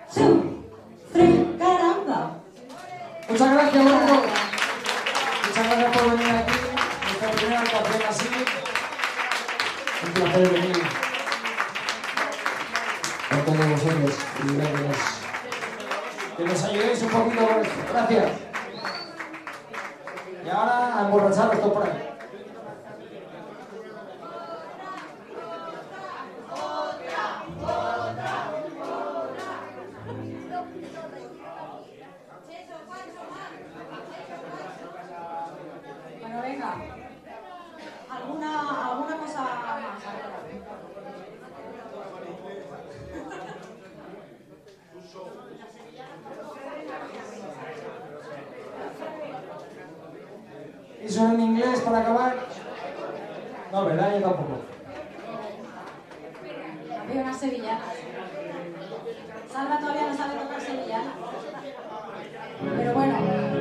2, 3, caramba. Muchas gracias, Marco. Muchas gracias por venir aquí. Nuestra primera actuación así. Un placer venir con todos vosotros y ver que nos ayudéis un poquito con esto. Gracias. Y ahora a emborracharos todos por ahí. Bueno, venga. ¿Alguna cosa más? ¿Eso en inglés para acabar? No, ¿verdad? Yo tampoco. Había una sevillana. Salva todavía no sabe tocar sevillana. Pero bueno.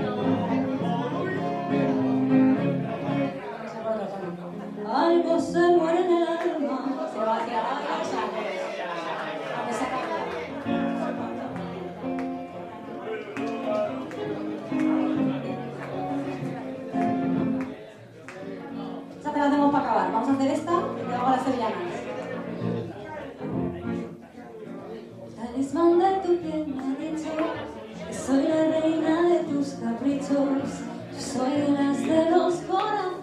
Algo se muere en el alma. Se va a tirar a la casa. Aunque se acabe. Esta te la hacemos para acabar. Vamos a hacer esta y luego las sevillanas. Talismán de tu piel me ha dicho que soy la reina de tus caprichos. Yo soy las de los corazones.